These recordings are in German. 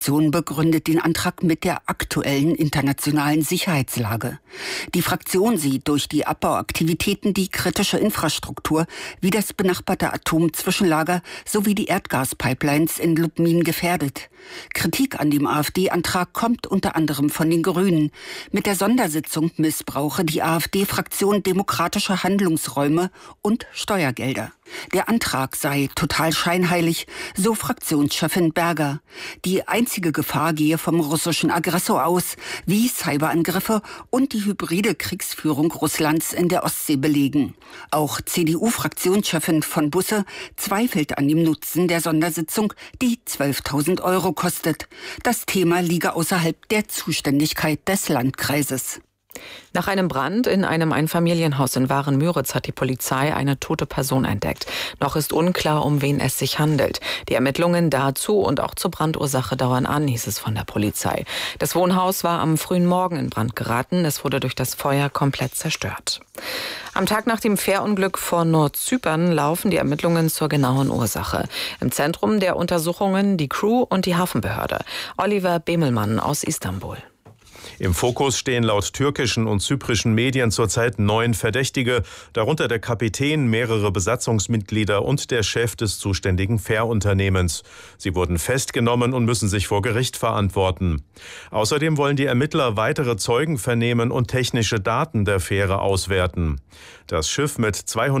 Die begründet den Antrag mit der aktuellen internationalen Sicherheitslage. Die Fraktion sieht durch die Abbauaktivitäten die kritische Infrastruktur wie das benachbarte Atomzwischenlager sowie die Erdgaspipelines in Lubmin gefährdet. Kritik an dem AfD-Antrag kommt unter anderem von den Grünen. Mit der Sondersitzung missbrauche die AfD-Fraktion demokratische Handlungsräume und Steuergelder. Der Antrag sei total scheinheilig, so Fraktionschefin Berger. Die einzige Gefahr gehe vom russischen Aggressor aus, wie Cyberangriffe und die hybride Kriegsführung Russlands in der Ostsee belegen. Auch CDU-Fraktionschefin von Busse zweifelt an dem Nutzen der Sondersitzung, die 12.000 € kostet. Das Thema liege außerhalb der Zuständigkeit des Landkreises. Nach einem Brand in einem Einfamilienhaus in Waren-Müritz hat die Polizei eine tote Person entdeckt. Noch ist unklar, um wen es sich handelt. Die Ermittlungen dazu und auch zur Brandursache dauern an, hieß es von der Polizei. Das Wohnhaus war am frühen Morgen in Brand geraten. Es wurde durch das Feuer komplett zerstört. Am Tag nach dem Fährunglück vor Nordzypern laufen die Ermittlungen zur genauen Ursache. Im Zentrum der Untersuchungen die Crew und die Hafenbehörde. Oliver Bemelmann aus Istanbul. Im Fokus stehen laut türkischen und zyprischen Medien zurzeit 9 Verdächtige, darunter der Kapitän, mehrere Besatzungsmitglieder und der Chef des zuständigen Fährunternehmens. Sie wurden festgenommen und müssen sich vor Gericht verantworten. Außerdem wollen die Ermittler weitere Zeugen vernehmen und technische Daten der Fähre auswerten. Das Schiff mit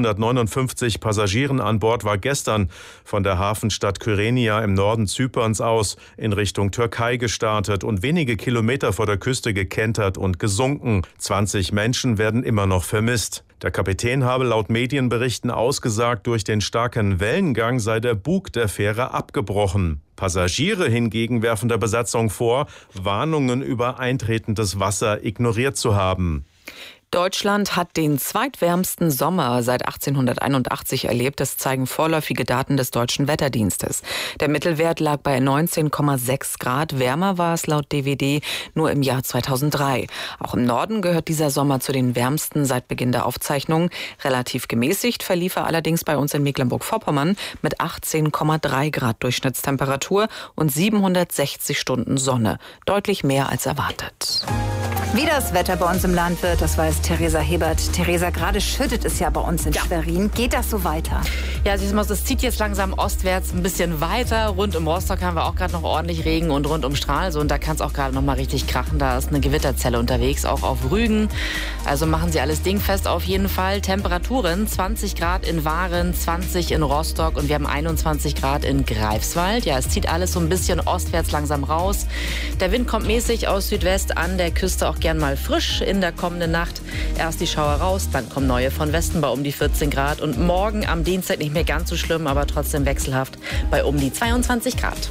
259 Passagieren an Bord war gestern von der Hafenstadt Kyrenia im Norden Zyperns aus in Richtung Türkei gestartet und wenige Kilometer vor der Küste gekentert und gesunken. 20 Menschen werden immer noch vermisst. Der Kapitän habe laut Medienberichten ausgesagt, durch den starken Wellengang sei der Bug der Fähre abgebrochen. Passagiere hingegen werfen der Besatzung vor, Warnungen über eintretendes Wasser ignoriert zu haben. Deutschland hat den zweitwärmsten Sommer seit 1881 erlebt. Das zeigen vorläufige Daten des Deutschen Wetterdienstes. Der Mittelwert lag bei 19,6 Grad. Wärmer war es laut DWD nur im Jahr 2003. Auch im Norden gehört dieser Sommer zu den wärmsten seit Beginn der Aufzeichnungen. Relativ gemäßigt verlief er allerdings bei uns in Mecklenburg-Vorpommern mit 18,3 Grad Durchschnittstemperatur und 760 Stunden Sonne. Deutlich mehr als erwartet. Wie das Wetter bei uns im Land wird, das weiß Theresa Hebert. Theresa, gerade schüttet es ja bei uns in Schwerin. Geht das so weiter? Ja, es zieht jetzt langsam ostwärts ein bisschen weiter. Rund um Rostock haben wir auch gerade noch ordentlich Regen und rund um Stralsund, da kann es auch gerade noch mal richtig krachen. Da ist eine Gewitterzelle unterwegs, auch auf Rügen. Also machen Sie alles dingfest auf jeden Fall. Temperaturen 20 Grad in Waren, 20 in Rostock und wir haben 21 Grad in Greifswald. Ja, es zieht alles so ein bisschen ostwärts langsam raus. Der Wind kommt mäßig aus Südwest, an der Küste auch gern mal frisch in der kommenden Nacht. Erst die Schauer raus, dann kommen neue von Westen bei um die 14 Grad. Und morgen am Dienstag nicht mehr ganz so schlimm, aber trotzdem wechselhaft bei um die 22 Grad.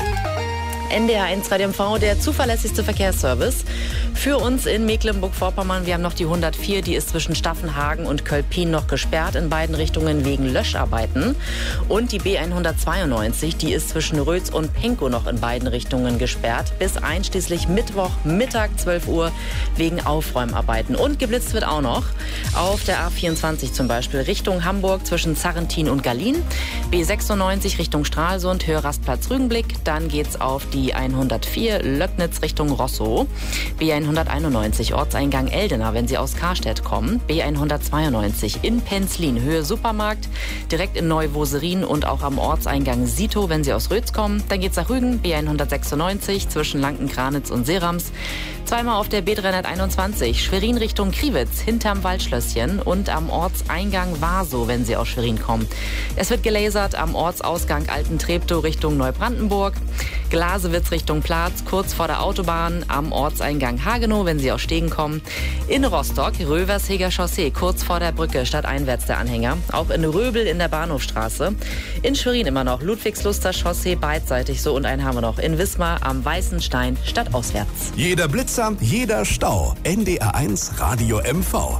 NDR1 Radio MV, der zuverlässigste Verkehrsservice für uns in Mecklenburg-Vorpommern. Wir haben noch die 104, die ist zwischen Staffenhagen und Kölpin noch gesperrt in beiden Richtungen wegen Löscharbeiten. Und die B192, die ist zwischen Rötz und Penkow noch in beiden Richtungen gesperrt, bis einschließlich Mittwochmittag 12 Uhr wegen Aufräumarbeiten. Und geblitzt wird auch noch auf der A24 zum Beispiel Richtung Hamburg zwischen Zarrentin und Gallien. B96 Richtung Stralsund, Höhe-Rastplatz Rügenblick. Dann geht's auf die 104 Löcknitz Richtung Rosso. B191 Ortseingang Eldena, wenn Sie aus Karstedt kommen. B192 in Penzlin, Höhe Supermarkt, direkt in Neuwoserin und auch am Ortseingang Sito, wenn Sie aus Rötz kommen. Dann geht's nach Rügen, B196 zwischen Lanken-Kranitz und Serams. Zweimal auf der B321 Schwerin Richtung Kriwitz, hinterm Waldschlösschen und am Ortseingang Warsow, wenn Sie aus Schwerin kommen. Es wird gelasert am Ortsausgang Alten-Treptow Richtung Neubrandenburg. Glasewitz Richtung Platz, kurz vor der Autobahn, am Ortseingang Hagenow, wenn Sie aus Stegen kommen. In Rostock, Röversheger Chaussee, kurz vor der Brücke, stadteinwärts der Anhänger. Auch in Röbel in der Bahnhofstraße. In Schwerin immer noch Ludwigsluster Chaussee, beidseitig so. Und einen haben wir noch in Wismar am Weißen Stein, stadtauswärts. Jeder Blitzer, jeder Stau. NDR1 Radio MV.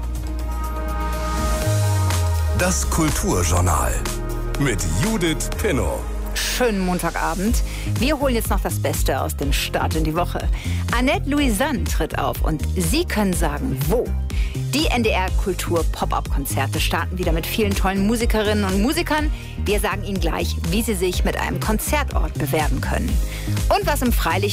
Das Kulturjournal mit Judith Pinnow. Schönen Montagabend. Wir holen jetzt noch das Beste aus dem Start in die Woche. Annette Louisanne tritt auf und Sie können sagen, wo. Die NDR-Kultur-Pop-Up-Konzerte starten wieder mit vielen tollen Musikerinnen und Musikern. Wir sagen Ihnen gleich, wie Sie sich mit einem Konzertort bewerben können. Und was im Freilicht